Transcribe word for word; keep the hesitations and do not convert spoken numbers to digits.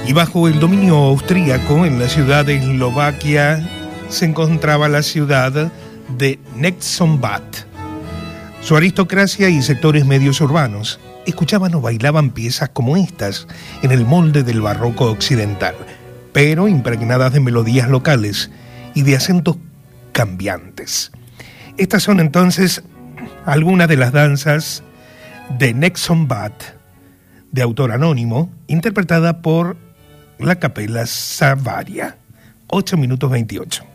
Y bajo el dominio austríaco, en la ciudad de Eslovaquia, se encontraba la ciudad de Nexombat. Su aristocracia y sectores medios urbanos escuchaban o bailaban piezas como estas en el molde del barroco occidental, pero impregnadas de melodías locales y de acentos cambiantes. Estas son entonces algunas de las danzas de Nexombat, de autor anónimo, interpretada por la Capella Savaria. ocho minutos veintiocho.